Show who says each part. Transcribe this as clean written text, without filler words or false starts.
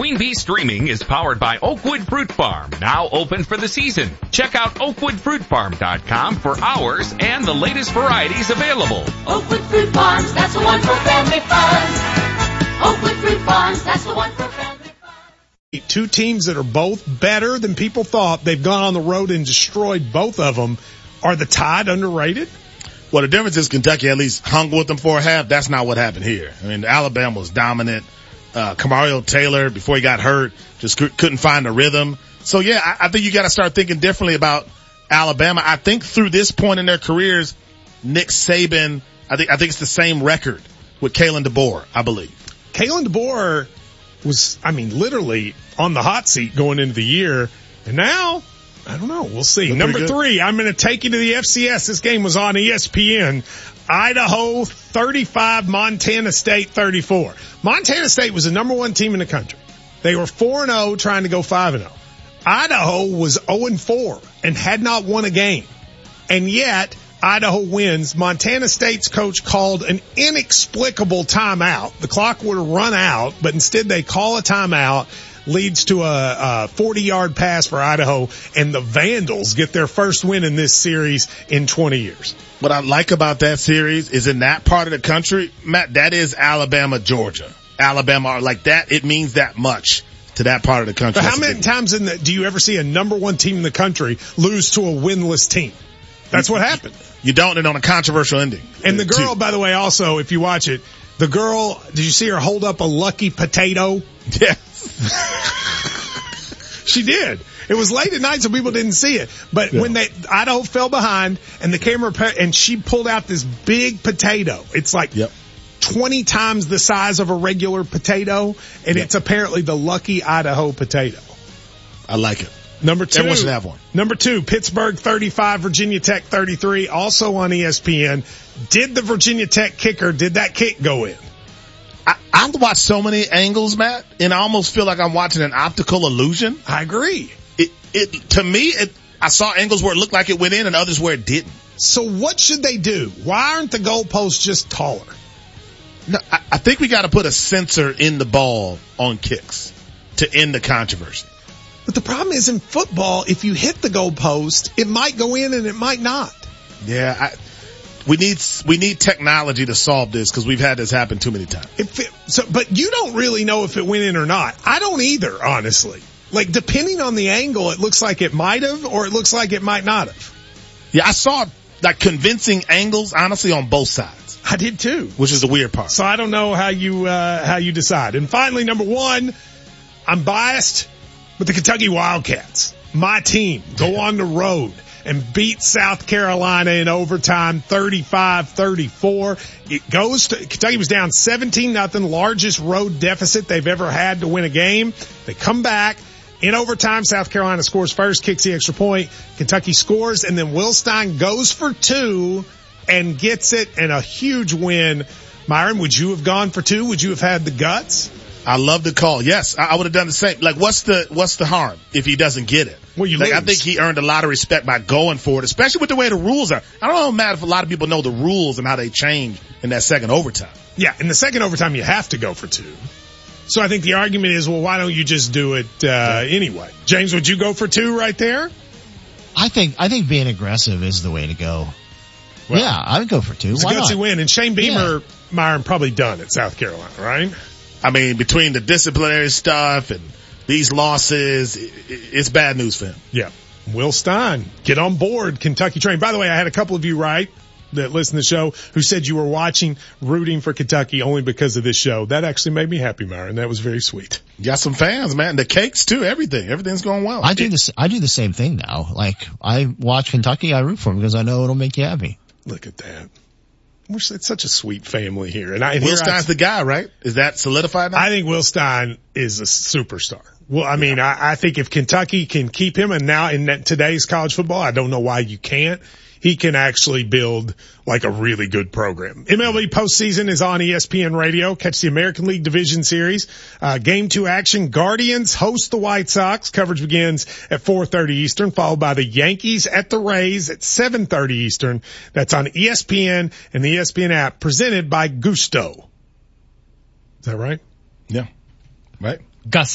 Speaker 1: Queen Bee Streaming is powered by Oakwood Fruit Farm, now open for the season. Check out oakwoodfruitfarm.com for hours and the latest varieties available.
Speaker 2: Oakwood Fruit Farms, that's the one for family fun. Oakwood Fruit Farms, that's the one for family fun.
Speaker 3: Two teams that are both better than people thought. They've gone on the road and destroyed both of them. Are the Tide underrated?
Speaker 4: Well, the difference is Kentucky at least hung with them for a half. That's not what happened here. I mean, Alabama was dominant. Kamario Taylor, before he got hurt, just couldn't find the rhythm. So yeah, I think you got to start thinking differently about Alabama. I think through this point in their careers, Nick Saban, I think it's the same record with Kalen DeBoer, I believe.
Speaker 3: Kalen DeBoer was, literally on the hot seat going into the year, and now, I don't know. We'll see. Number 3, I'm going to take you to the FCS. This game was on ESPN. Idaho 35, Montana State 34. Montana State was the number 1 team in the country. They were 4-0 trying to go 5-0. Idaho was 0-4 and had not won a game. And yet, Idaho wins. Montana State's coach called an inexplicable timeout. The clock would have run out, but instead they call a timeout. Leads to a 40-yard pass for Idaho, and the Vandals get their first win in this series in 20 years.
Speaker 4: What I like about that series is in that part of the country, Matt, that is Alabama, Georgia. Alabama, like that, it means that much to that part of the country.
Speaker 3: But how many times do you ever see a number 1 team in the country lose to a winless team? That's what happened.
Speaker 4: You don't, and on a controversial ending.
Speaker 3: And the girl, by the way, also, if you watch it, the girl, did you see her hold up a lucky potato?
Speaker 4: Yeah.
Speaker 3: She did. It was late at night, so people didn't see it. But when Idaho fell behind and the camera, and she pulled out this big potato. It's like 20 times the size of a regular potato, and it's apparently the lucky Idaho potato.
Speaker 4: I like it.
Speaker 3: Number 2.
Speaker 4: Everyone should have one.
Speaker 3: Number 2, Pittsburgh 35, Virginia Tech 33, also on ESPN. Did the Virginia Tech kicker, did that kick go in?
Speaker 4: I've watched so many angles, Matt, and I almost feel like I'm watching an optical illusion.
Speaker 3: I agree.
Speaker 4: To me, I saw angles where it looked like it went in and others where it didn't.
Speaker 3: So what should they do? Why aren't the goalposts just taller?
Speaker 4: No, I think we got to put a sensor in the ball on kicks to end the controversy.
Speaker 3: But the problem is in football, if you hit the goalpost, it might go in and it might not.
Speaker 4: Yeah, we need technology to solve this because we've had this happen too many times.
Speaker 3: But you don't really know if it went in or not. I don't either, honestly. Like, depending on the angle, it looks like it might have or it looks like it might not have.
Speaker 4: Yeah, I saw like convincing angles, honestly, on both sides.
Speaker 3: I did too.
Speaker 4: Which is the weird part.
Speaker 3: So I don't know how you decide. And finally, number 1, I'm biased, but the Kentucky Wildcats, my team, go on the road and beat South Carolina in overtime 35-34. Kentucky was down 17-0, largest road deficit they've ever had to win a game. They come back. In overtime, South Carolina scores first, kicks the extra point. Kentucky scores, and then Will Stein goes for 2 and gets it, and a huge win. Myron, would you have gone for 2? Would you have had the guts?
Speaker 4: I love the call. Yes, I would have done the same. Like, what's the harm if he doesn't get it?
Speaker 3: Well, you
Speaker 4: lose.
Speaker 3: I
Speaker 4: think he earned a lot of respect by going for it, especially with the way the rules are. I don't know, Matt, if a lot of people know the rules and how they change in that second overtime.
Speaker 3: Yeah, in the second overtime, you have to go for 2. So I think the argument is, well, why don't you just do it anyway? James, would you go for 2 right there?
Speaker 5: I think being aggressive is the way to go. Well, yeah, I would go for 2.
Speaker 3: It's
Speaker 5: Why
Speaker 3: a gutsy
Speaker 5: not?
Speaker 3: win. And Shane Beamer, Myron, probably done at South Carolina, right?
Speaker 4: I mean, between the disciplinary stuff and these losses, it's bad news for him.
Speaker 3: Yeah. Will Stein, get on board Kentucky train. By the way, I had a couple of you that listen to the show who said you were rooting for Kentucky only because of this show. That actually made me happy, Myron. That was very sweet.
Speaker 4: You got some fans, man. The cakes too, everything. Everything's going well.
Speaker 5: I do the same thing now. Like, I watch Kentucky, I root for them because I know it'll make you happy.
Speaker 3: Look at that. It's such a sweet family here. And
Speaker 4: Will Stein's the guy, right? Is that solidified now?
Speaker 3: I think Will Stein is a superstar. Well, I mean, I think if Kentucky can keep him, and now in today's college football, I don't know why you can't. He can actually build like a really good program. MLB postseason is on ESPN Radio. Catch the American League Division Series. Game 2 action. Guardians host the White Sox. Coverage begins at 4:30 Eastern, followed by the Yankees at the Rays at 7:30 Eastern. That's on ESPN and the ESPN app, presented by Gusto. Is that right?
Speaker 4: Yeah. Right.
Speaker 6: Gus.